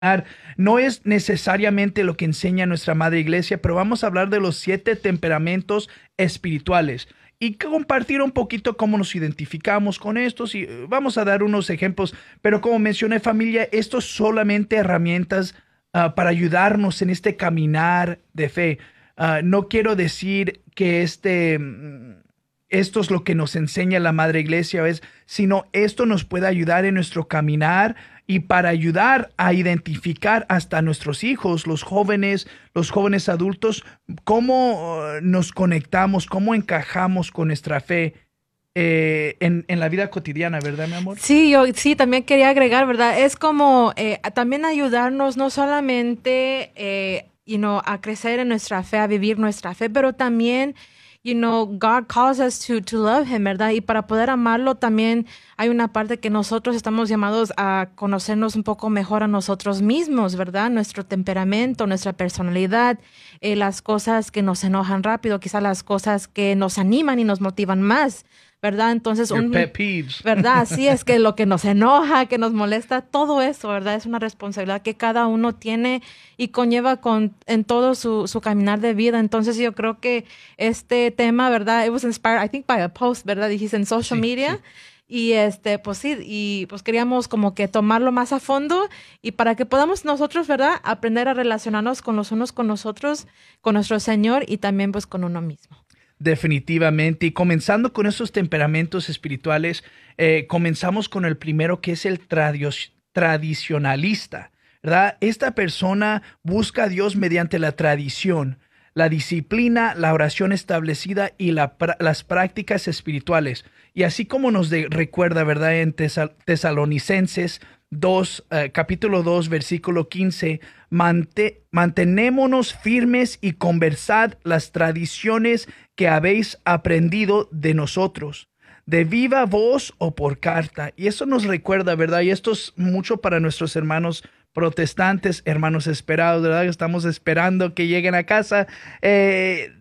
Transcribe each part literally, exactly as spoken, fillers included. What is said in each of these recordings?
No es necesariamente lo que enseña nuestra Madre Iglesia, pero vamos a hablar de los siete temperamentos espirituales y compartir un poquito cómo nos identificamos con estos y eh, vamos a dar unos ejemplos, pero como mencioné familia, estos solamente herramientas uh, para ayudarnos en este caminar de fe. Uh, no quiero decir que este... mm, esto es lo que nos enseña la Madre Iglesia, ¿ves? Sino esto nos puede ayudar en nuestro caminar y para ayudar a identificar hasta nuestros hijos, los jóvenes, los jóvenes adultos, cómo uh, nos conectamos, cómo encajamos con nuestra fe eh, en, en la vida cotidiana, ¿verdad, mi amor? Sí, yo sí, también quería agregar, ¿verdad? Es como eh, a- también ayudarnos no solamente, eh, you know, a crecer en nuestra fe, a vivir nuestra fe, pero también, you know, God calls us to, to love Him, ¿verdad? Y para poder amarlo también hay una parte que nosotros estamos llamados a conocernos un poco mejor a nosotros mismos, ¿verdad? Nuestro temperamento, nuestra personalidad, eh, las cosas que nos enojan rápido, quizás las cosas que nos animan y nos motivan más, ¿verdad? Entonces, Your un, pet peeves. ¿verdad? Así es que lo que nos enoja, que nos molesta, todo eso, ¿verdad? Es una responsabilidad que cada uno tiene y conlleva con, en todo su, su caminar de vida. Entonces yo creo que este tema, ¿verdad? It was inspired, I think, by a post, ¿verdad? Dijiste en social Sí, media. sí. Y este, pues sí, y pues queríamos como que tomarlo más a fondo y para que podamos nosotros, ¿verdad? Aprender a relacionarnos con los unos con nosotros, con nuestro Señor y también pues con uno mismo. Definitivamente. Y comenzando con esos temperamentos espirituales, eh, comenzamos con el primero que es el tradios- tradicionalista, ¿verdad? Esta persona busca a Dios mediante la tradición, la disciplina, la oración establecida y la pra- las prácticas espirituales. Y así como nos de- recuerda, ¿verdad? En Tesal- Tesalonicenses dos, eh, capítulo dos, versículo quince, mante- mantenémonos firmes y conversad las tradiciones que habéis aprendido de nosotros, de viva voz o por carta. Y eso nos recuerda, ¿verdad? Y esto es mucho para nuestros hermanos protestantes, hermanos esperados, ¿verdad? Estamos esperando que lleguen a casa. Eh,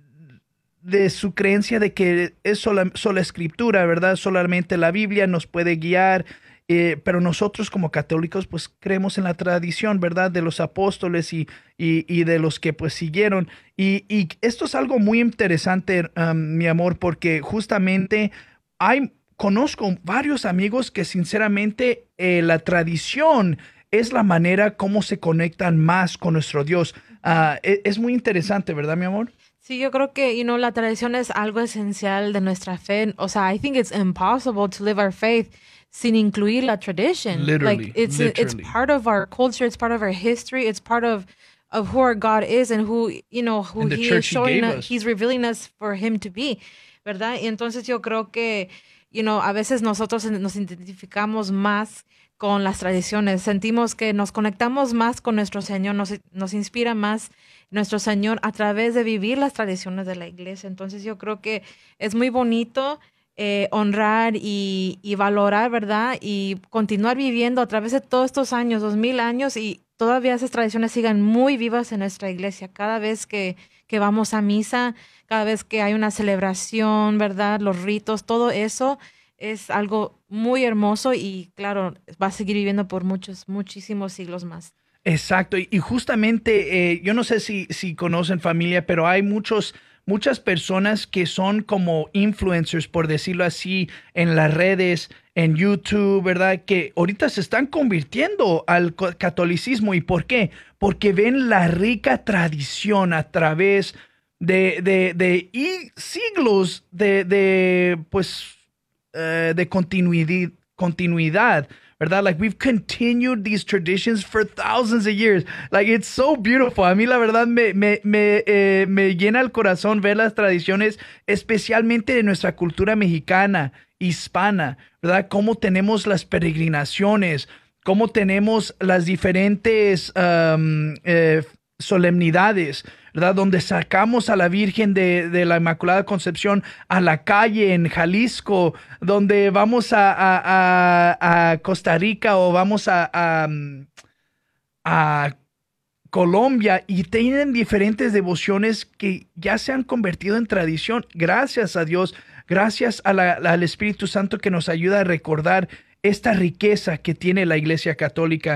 de su creencia de que es sola, sola escritura, ¿verdad? Solamente la Biblia nos puede guiar, eh, pero nosotros como católicos pues creemos en la tradición, ¿verdad? De los apóstoles y, y, y de los que pues siguieron. Y, y esto es algo muy interesante, um, mi amor, porque justamente hay, conozco varios amigos que sinceramente eh, la tradición es la manera como se conectan más con nuestro Dios. Uh, es, es muy interesante, ¿verdad, mi amor? Sí, yo creo que, you know, la tradición es algo esencial de nuestra fe. O sea, I think it's impossible to live our faith sin incluir la tradition. Like Literally, it's it's literally. part of our culture, it's part of our history, it's part of of who our God is and who, you know, who And the he is church he showing gave us, us. he's revealing us for him to be, ¿verdad? Y entonces yo creo que, you know, a veces nosotros nos identificamos más con las tradiciones, sentimos que nos conectamos más con nuestro Señor, nos, nos inspira más nuestro Señor a través de vivir las tradiciones de la iglesia. Entonces yo creo que es muy bonito eh, honrar y, y valorar, ¿verdad? Y continuar viviendo a través de todos estos años, dos mil años, y todavía esas tradiciones sigan muy vivas en nuestra iglesia. Cada vez que, que vamos a misa, cada vez que hay una celebración, ¿verdad? Los ritos, todo eso es algo muy hermoso y claro, va a seguir viviendo por muchos, muchísimos siglos más. Exacto, y, y justamente, eh, yo no sé si, si conocen familia, pero hay muchos, muchas personas que son como influencers, por decirlo así, en las redes, en YouTube, ¿verdad? Que ahorita se están convirtiendo al co- catolicismo. ¿Y por qué? Porque ven la rica tradición a través de, de, de y siglos de, de pues, eh, de continuidad, continuidad, ¿verdad? Like we've continued these traditions for thousands of years. Like it's so beautiful. A mí la verdad me, me, me, eh, me llena el corazón ver las tradiciones, especialmente de nuestra cultura mexicana, hispana, ¿verdad? Cómo tenemos las peregrinaciones, cómo tenemos las diferentes um, eh, solemnidades, ¿verdad? Donde sacamos a la Virgen de, de la Inmaculada Concepción a la calle en Jalisco, donde vamos a, a, a, a Costa Rica o vamos a, a, a Colombia y tienen diferentes devociones que ya se han convertido en tradición. Gracias a Dios, gracias a la, al Espíritu Santo que nos ayuda a recordar esta riqueza que tiene la Iglesia Católica.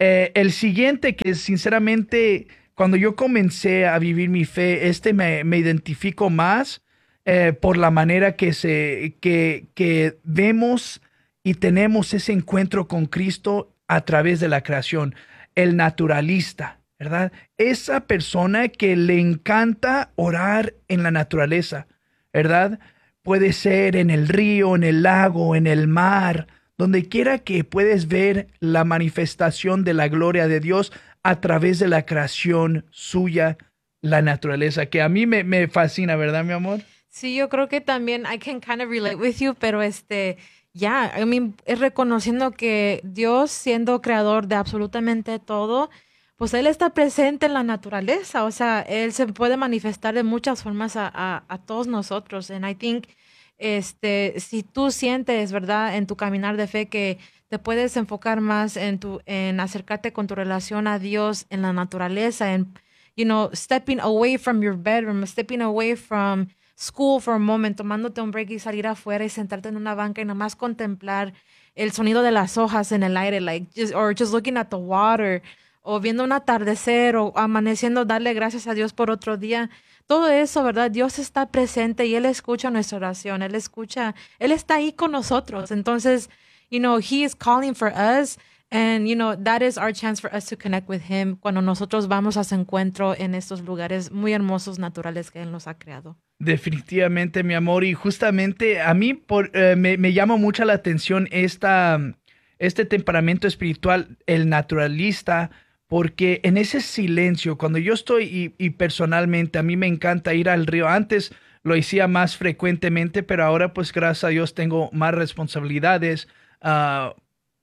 Eh, el siguiente, que sinceramente, cuando yo comencé a vivir mi fe, este me, me identifico más eh, por la manera que, se, que, que vemos y tenemos ese encuentro con Cristo a través de la creación. El naturalista, ¿verdad? Esa persona que le encanta orar en la naturaleza, ¿verdad? Puede ser en el río, en el lago, en el mar, donde quiera que puedes ver la manifestación de la gloria de Dios a través de la creación suya, la naturaleza, que a mí me, me fascina, ¿verdad, mi amor? Sí, yo creo que también I can kind of relate with you, pero este, ya, I mean, es reconociendo que Dios, siendo creador de absolutamente todo, pues Él está presente en la naturaleza, o sea, Él se puede manifestar de muchas formas a, a, a todos nosotros. And I think, este, si tú sientes, ¿verdad?, en tu caminar de fe que te puedes enfocar más en tu, en acercarte con tu relación a Dios en la naturaleza, en, you know, stepping away from your bedroom, stepping away from school for a moment, tomándote un break y salir afuera y sentarte en una banca y nomás contemplar el sonido de las hojas en el aire, like, just, or just looking at the water, o viendo un atardecer, o amaneciendo, darle gracias a Dios por otro día. Todo eso, ¿verdad? Dios está presente y Él escucha nuestra oración, Él escucha, Él está ahí con nosotros. Entonces, you know, He is calling for us, and, you know, that is our chance for us to connect with Him cuando nosotros vamos a su encuentro en estos lugares muy hermosos, naturales que Él nos ha creado. Definitivamente, mi amor, y justamente a mí por, eh, me, me llama mucho la atención esta, este temperamento espiritual, el naturalista, porque en ese silencio, cuando yo estoy y, y personalmente a mí me encanta ir al río, antes lo hacía más frecuentemente, pero ahora pues gracias a Dios tengo más responsabilidades. Uh,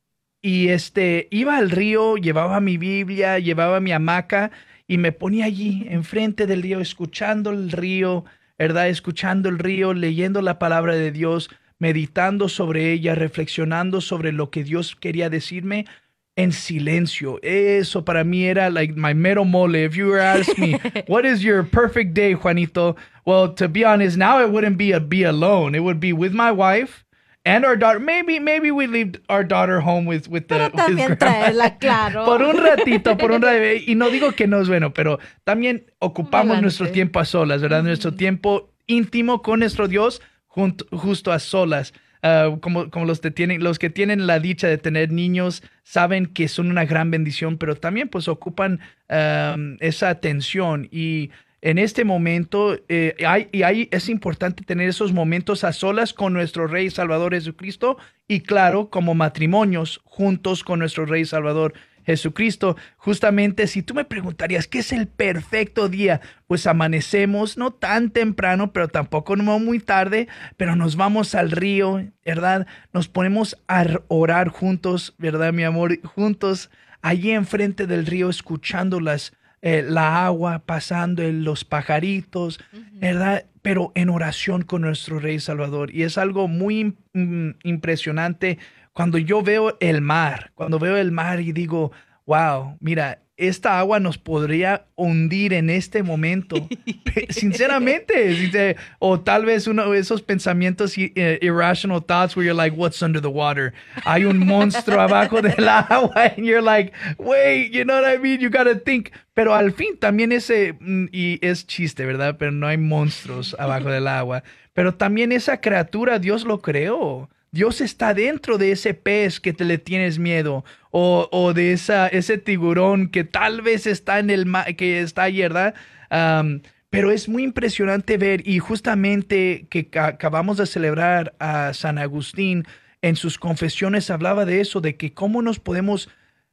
y este, iba al río, llevaba mi Biblia, llevaba mi hamaca y me ponía allí enfrente del río, escuchando el río, ¿verdad? Escuchando el río, leyendo la palabra de Dios, meditando sobre ella, reflexionando sobre lo que Dios quería decirme en silencio. Eso para mí era like my mero mole. If you were ask me, what is your perfect day, Juanito? Well, to be honest, now it wouldn't be a be alone. It would be with my wife and our daughter. Maybe, maybe we leave our daughter home with, with the Pero también traerla, claro. Por un ratito, por un ratito. Y no digo que no es bueno, pero también ocupamos Adelante. nuestro tiempo a solas, ¿verdad? Uh-huh. Nuestro tiempo íntimo con nuestro Dios junto, justo a solas. Uh, como, como los, que tienen, los que tienen la dicha de tener niños saben que son una gran bendición, pero también pues ocupan um, esa atención. Y en este momento eh, hay, y hay, es importante tener esos momentos a solas con nuestro Rey y Salvador Jesucristo, y claro, como matrimonios juntos con nuestro Rey y Salvador Jesucristo. Justamente, si tú me preguntarías qué es el perfecto día, pues amanecemos no tan temprano, pero tampoco no muy tarde, pero nos vamos al río, ¿verdad? Nos ponemos a orar juntos, ¿verdad, mi amor? Juntos, allí enfrente del río, escuchando las, eh, la agua pasando, en los pajaritos, uh-huh. ¿verdad? Pero en oración con nuestro Rey Salvador. Y es algo muy mm, impresionante cuando yo veo el mar, cuando veo el mar y digo, wow, mira, esta agua nos podría hundir en este momento. Sinceramente, sincer- o tal vez uno de esos pensamientos uh, irrational thoughts where you're like, what's under the water? Hay un monstruo abajo del agua and you're like, wait, you know what I mean? You gotta think. Pero al fin también ese, y es chiste, ¿verdad? Pero no hay monstruos abajo del agua. Pero también esa criatura Dios lo creó. Dios está dentro de ese pez que te le tienes miedo, o, o de esa, ese tiburón que tal vez está en el mar, que está ahí, ¿verdad? Um, pero es muy impresionante ver, y justamente que acabamos de celebrar a San Agustín, en sus confesiones hablaba de eso, de que cómo nos podemos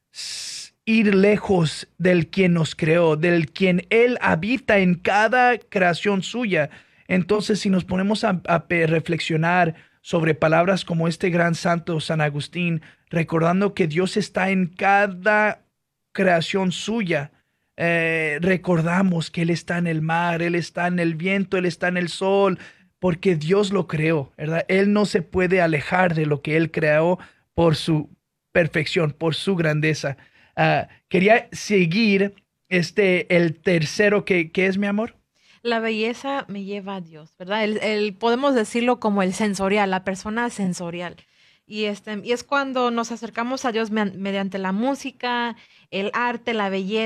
ir lejos del quien nos creó, del quien Él habita en cada creación suya. Entonces, si nos ponemos a, a reflexionar sobre palabras como este gran santo San Agustín, recordando que Dios está en cada creación suya, eh, recordamos que Él está en el mar, Él está en el viento, Él está en el sol, porque Dios lo creó, ¿verdad? Él no se puede alejar de lo que Él creó por su perfección, por su grandeza. Uh, quería seguir este, el tercero, que, ¿qué es, mi amor? La belleza me lleva a Dios, ¿verdad? El, el, podemos decirlo como el sensorial, la persona sensorial. Y, este, y es cuando nos acercamos a Dios me- mediante la música, el arte, la belleza.